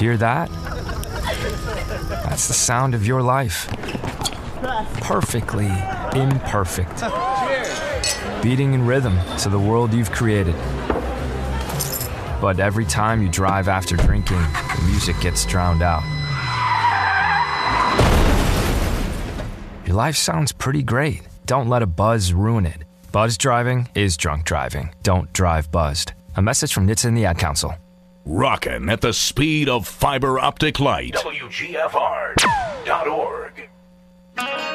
Hear that? That's the sound of your life. Perfectly imperfect. Beating in rhythm to the world you've created. But every time you drive after drinking, the music gets drowned out. Your life sounds pretty great. Don't let a buzz ruin it. Buzz driving is drunk driving. Don't drive buzzed. A message from NHTSA and the Ad Council. Rockin' at the speed of fiber optic light. WGFR.org.